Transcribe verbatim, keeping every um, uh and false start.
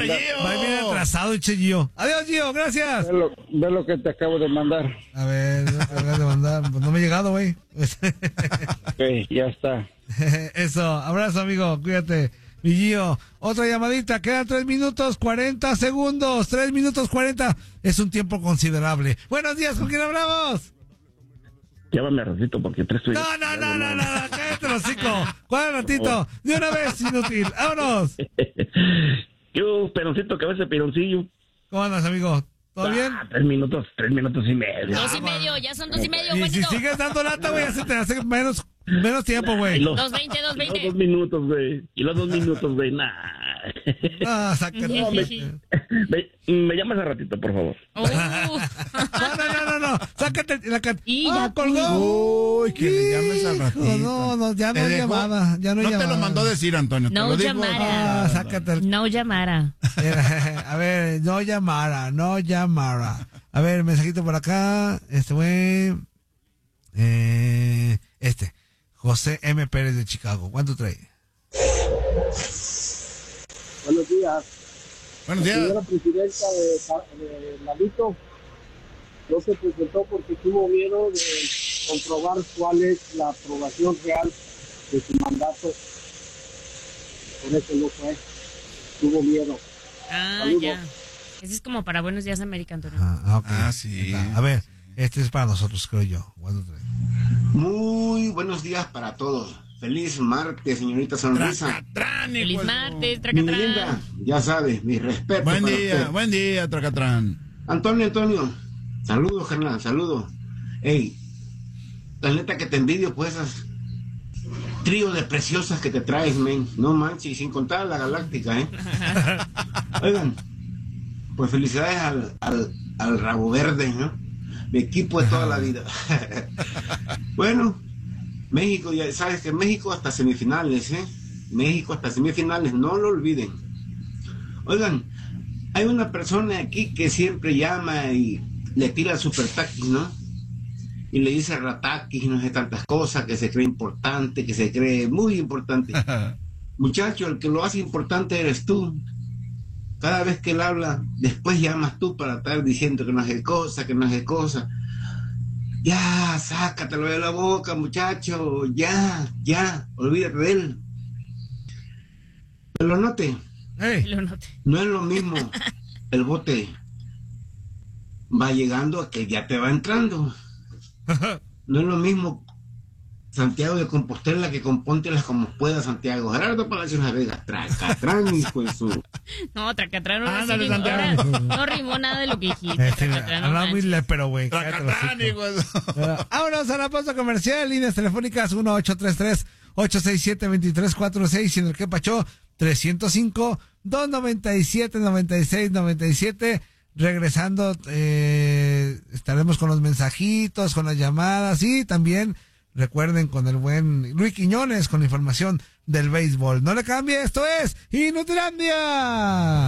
Gio! Va bien atrasado, che Gio. Adiós, Gio, gracias. Ve lo, ve lo que te acabo de mandar. A ver, no te acabas de mandar. Pues no me he llegado, güey. Ok, ya está. Eso, abrazo, amigo, cuídate. Mi Gio, otra llamadita, quedan tres minutos cuarenta segundos, tres minutos cuarenta, es un tiempo considerable. Buenos días, ¿con quién hablamos? Llámame a ratito porque te estoy... No, no, no, no, no, no, cállate el hocico. ¿Cuál ratito? De una vez, inútil, vámonos. Yo, peroncito, cabeza de peroncillo. ¿Cómo andas, amigo? ¿Todo ah, bien? Tres minutos, tres minutos y medio. Dos y medio, ya son dos y medio, Y si Juanito. sigues dando lata, güey, ya se te hace menos, menos tiempo, güey. Dos veinte, dos veinte. Los dos minutos, güey. Y los dos minutos, güey, nah. Ah, sácate. No, me, me, me llamas a ratito, por favor. Uh. No, no, no, no, no. Sácate la cat. Y ah, ya colgó. Uy, que le llames al ratito. No, no, ya no Te hay dejó- llamada. Ya no hay No llamada. te lo mandó decir, Antonio. No te lo dijo. llamara. Ah, sácate el... No llamara. A ver, no llamara, no llamara. A ver, mensajito por acá. Este güey. Eh, este. José M. Pérez de Chicago. ¿Cuánto trae? Buenos días. Buenos La días. señora presidenta de, de Lalito no se presentó porque tuvo miedo de comprobar cuál es la aprobación real de su mandato. Por eso no fue. Tuvo miedo. Ah, Saludos. ya. Ese es como para Buenos Días, América, Antonio. Ah, ok. Ah, sí. A ver, este es para nosotros, creo yo. ¿Cuánto trae? Muy buenos días para todos. Feliz martes, señorita Sonrisa. Tracatrán, Feliz hijo de- martes, Mi linda, Tracatrán. ya sabes, mi respeto. Buen para día, usted. buen día, Tracatrán. Antonio, Antonio, saludos, carnal, saludos. Ey, la neta que te envidio, pues, esas trío de preciosas que te traes, men. No manches, sin contar la galáctica, ¿eh? Oigan, pues felicidades al, al, al Rabo Verde, ¿no? Mi equipo de toda la vida. Bueno, México, ya sabes que México hasta semifinales, ¿eh? México hasta semifinales, no lo olviden. Oigan, hay una persona aquí que siempre llama y le tira super taquis, ¿no? Y le dice rataquis y no sé tantas cosas, que se cree importante, que se cree muy importante. Muchacho, el que lo hace importante eres tú. Cada vez que él habla, después llamas tú para estar diciendo que no es cosa, que no es cosa. Ya, sácatelo de la boca, muchacho, ya, ya, olvídate de él. Pero note, Hey. Lo noté. no es lo mismo el bote va llegando a que ya te va entrando. No es lo mismo Santiago de Compostela que compóntelas como pueda Santiago. Gerardo Palacios La Vega, Tracatrán, hijo de su... No, Tracatrán no, Ándale, rimó, Santiago. ahora no rimó nada de lo que dijiste. Este, Tracatrán, no habla muy manches. lépero, güey. Cállate el Tracatrán, hocico. hijo de- Ah, vámonos a la pausa comercial, líneas telefónicas uno ocho tres tres, ocho seis siete, dos tres cuatro seis y en el que pachó trescientos cinco, dos noventa y siete, noventa y seis, noventa y siete. Regresando, eh, estaremos con los mensajitos, con las llamadas y también recuerden con el buen Luis Quiñones con la información del béisbol. No le cambie, esto es Inutilandia.